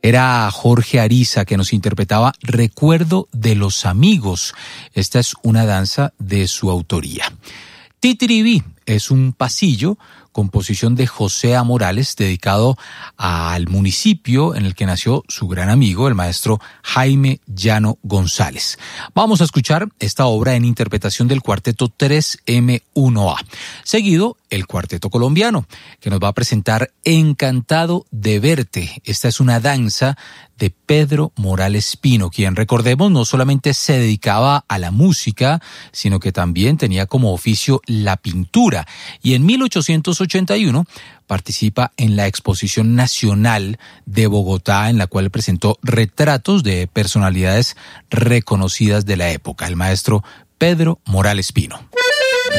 Era Jorge Ariza que nos interpretaba Recuerdo de los Amigos. Esta es una danza de su autoría. Titiribí es un pasillo, composición de José A. Morales, dedicado al municipio en el que nació su gran amigo, el maestro Jaime Llano González. Vamos a escuchar esta obra en interpretación del cuarteto 3M1A. Seguido, el cuarteto colombiano, que nos va a presentar Encantado de Verte. Esta es una danza de Pedro Morales Pino, quien, recordemos, no solamente se dedicaba a la música, sino que también tenía como oficio la pintura. Y en 1881 participa en la Exposición Nacional de Bogotá, en la cual presentó retratos de personalidades reconocidas de la época, el maestro Pedro Morales Pino.